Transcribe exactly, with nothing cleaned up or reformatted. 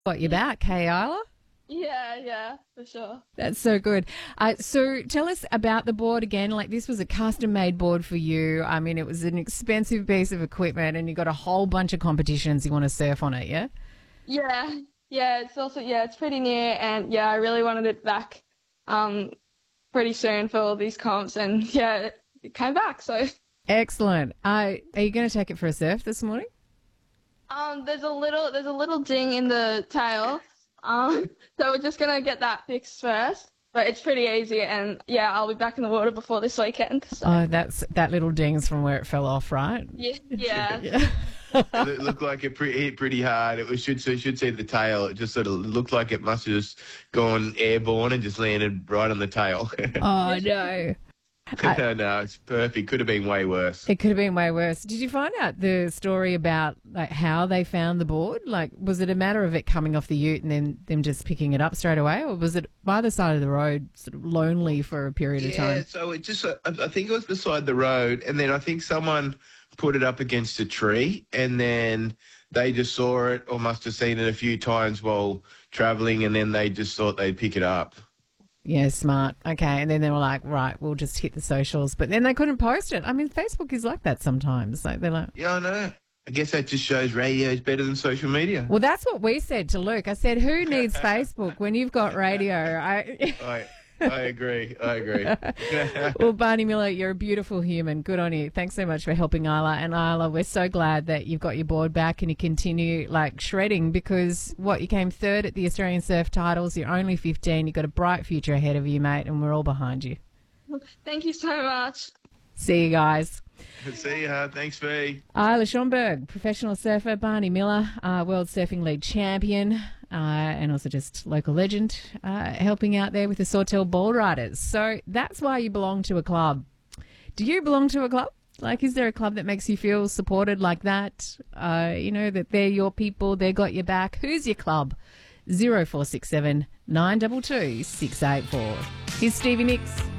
Got your back, hey, Isla? Yeah, yeah, for sure. That's so good. Uh, so tell us about the board again. Like, this was a custom-made board for you. I mean, it was an expensive piece of equipment, and you got a whole bunch of competitions you want to surf on it, yeah? Yeah, yeah, it's also, yeah, it's pretty near, and yeah, I really wanted it back um pretty soon for all these comps, and yeah, it, it came back, so. Excellent. Uh, are you going to take it for a surf this morning? Um, there's a little, there's a little ding in the tail, um, so we're just gonna get that fixed first, but it's pretty easy, and yeah, I'll be back in the water before this weekend, so. Oh, that's that little ding's from where it fell off, right? Yeah, yeah. Yeah. It looked like it pre- hit pretty hard. It was should so you should see the tail. It just sort of looked like it must have just gone airborne and just landed right on the tail. Oh, no. I- no, it's perfect. Could have been way worse. It could have been way worse. Did you find out the story about like how they found the board? Like, was it a matter of it coming off the ute and then them just picking it up straight away, or was it by the side of the road, sort of lonely for a period of Yeah, time? so it just, I I think it was beside the road, and then I think someone put it up against a tree, and then they just saw it or must have seen it a few times while travelling, and then they just thought they'd pick it up. Yeah, smart. Okay, and then they were like, right, we'll just hit the socials, but then they couldn't post it. I mean, Facebook is like that sometimes. Like they're like, Yeah, I know. I guess that just shows radio is better than social media. well, that's what we said to Luke. I said, who needs Facebook when you've got radio? I. I, I agree. I agree. Well, Barney Miller, you're a beautiful human. Good on you. Thanks so much for helping Isla. And Isla, we're so glad that you've got your board back and you continue like shredding because what you came third at the Australian Surf Titles. You're only fifteen. You've got a bright future ahead of you, mate, and we're all behind you. Thank you so much. See you guys. See ya. Thanks, V. Isla Schomburg, professional surfer. Barney Miller, uh, World Surfing League champion, uh, and also just local legend, uh, helping out there with the Sawtell Ball Riders. So that's why you belong to a club. Do you belong to a club? Like, is there a club that makes you feel supported like that? Uh, you know, that they're your people, they got your back. Who's your club? zero four six seven nine two two six eight four. Here's Stevie Nicks.